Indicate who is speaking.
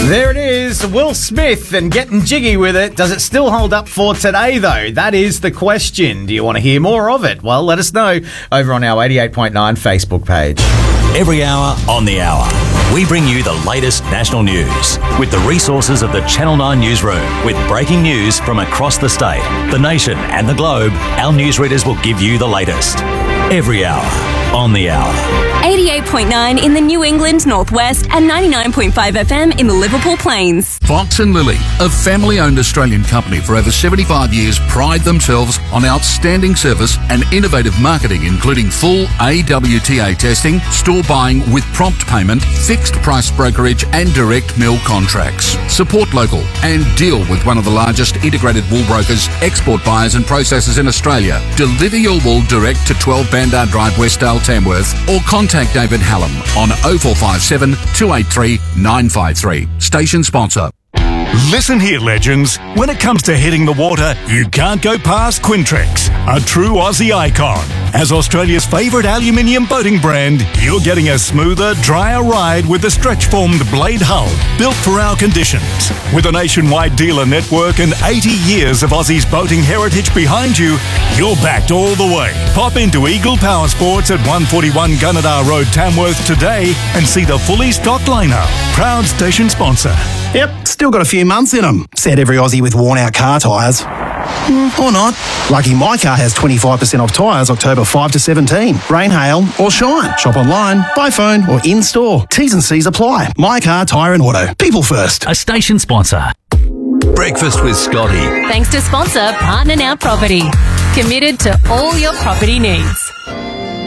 Speaker 1: There it is, Will Smith and Getting Jiggy with It. Does it still hold up for today, though? That is the question. Do you want to hear more of it? Well, let us know over on our 88.9 Facebook page.
Speaker 2: Every hour on the hour, we bring you the latest national news with the resources of the Channel 9 newsroom. With breaking news from across the state, the nation and the globe, our newsreaders will give you the latest. Every hour on the hour.
Speaker 3: 88.9 in the New England Northwest and 99.5 FM in the Liverpool Plains.
Speaker 4: Fox and Lily, a family-owned Australian company for over 75 years, pride themselves on outstanding service and innovative marketing, including full AWTA testing, store buying with prompt payment, fixed price brokerage and direct mill contracts. Support local and deal with one of the largest integrated wool brokers, export buyers and processors in Australia. Deliver your wool direct to 12 Bandar Drive, Westdale, Tamworth, or contact David Hallam on 0457 283 953. Station sponsor.
Speaker 5: Listen here, legends. When it comes to hitting the water, you can't go past Quintrex, a true Aussie icon. As Australia's favourite aluminium boating brand, you're getting a smoother, drier ride with the stretch-formed blade hull, built for our conditions. With a nationwide dealer network and 80 years of Aussie's boating heritage behind you, you're backed all the way. Pop into Eagle Power Sports at 141 Gunnedah Road, Tamworth today and see the fully stocked lineup. Proud station sponsor.
Speaker 6: Yep, still got a few months in them, said every Aussie with worn-out car tyres. Or not. Lucky My Car has 25% off tyres October 5 to 17. Rain, hail or shine. Shop online, by phone or in-store. T's and C's apply. My Car, Tyre and Auto. People first.
Speaker 2: A station sponsor. Breakfast with Scotty.
Speaker 3: Thanks to sponsor Partner Now Property. Committed to all your property needs.